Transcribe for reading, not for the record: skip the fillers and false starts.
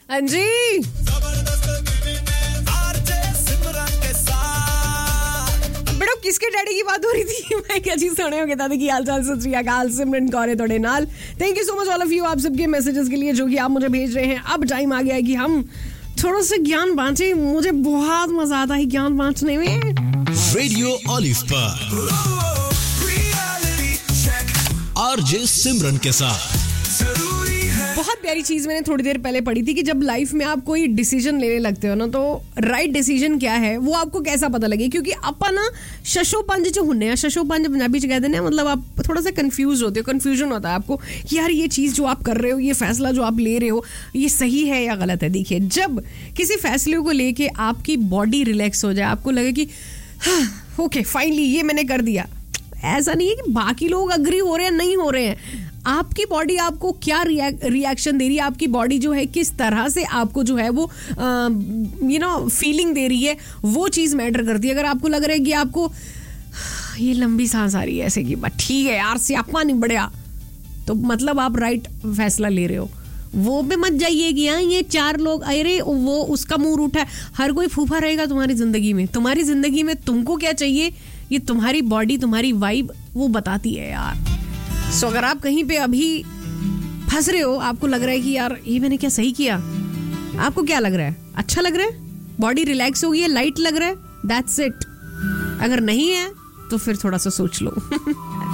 हाँ जी, बड़ो किसके डैडी की बात हो रही थी? मैं क्या चीज सुने हो कहता था कि हाल चाल सत श्री अकाल सिमरन कौर है थोड़े नाल। Thank you so much all of you, आप सबके मैसेजेस के लिए जो कि आप मुझे भेज रहे हैं। अब टाइम आ गया है कि हम थोड़ा सा ज्ञान बांटे। मुझे बहुत मजा आता है ज्ञान बांटने में। रेडियो ऑलिव पर आरजे सिमरन के साथ। बहुत प्यारी चीज मैंने थोड़ी देर पहले पढ़ी थी कि जब लाइफ में आप कोई डिसीजन लेने लगते हो ना, तो राइट डिसीजन क्या है वो आपको कैसा पता लगे। क्योंकि अपन ना शशोपंज जो हुन्ने हैं, शशोपंज पंजाबी च कहते हैं, मतलब आप थोड़ा सा कंफ्यूज होते हो, कंफ्यूजन होता है आपको कि यार ये चीज जो आप कर रहे हो, ये फैसला जो आप ले रहे हो, ये सही है या गलत है। देखिए, जब किसी फैसले को लेके आपकी बॉडी रिलैक्स हो जाए, आपको लगे कि ओके फाइनली ये मैंने कर दिया, ऐसा नहीं है कि बाकी लोग अग्री हो रहे हैं नहीं हो रहे हैं, आपकी बॉडी आपको क्या रिएक्शन दे रही है, आपकी बॉडी जो है किस तरह से आपको जो है वो फीलिंग दे रही है, वो चीज़ मैटर करती है। अगर आपको लग रहा है कि आपको ये लंबी सांस आ रही है ऐसे की बात, ठीक है यार स्यापा नहीं बढ़िया, तो मतलब आप राइट फैसला ले रहे हो। वो पे मत जाइए कि हाँ ये 4 लोग अरे वो उसका मुंह उठा है। हर कोई फूफा रहेगा तुम्हारी जिंदगी में तुमको क्या चाहिए ये तुम्हारी बॉडी, तुम्हारी वाइब वो बताती है यार। सो अगर आप कहीं पे अभी फंस रहे हो, आपको लग रहा है कि यार ये मैंने क्या सही किया, आपको क्या लग रहा है, अच्छा लग रहा है, बॉडी रिलैक्स हो गई है, लाइट लग रहा है, दैट्स इट। अगर नहीं है तो फिर थोड़ा सा सोच लो।